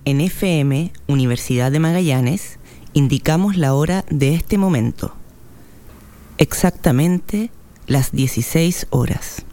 en FM Universidad de Magallanes indicamos la hora de este momento. Exactamente las 16 horas.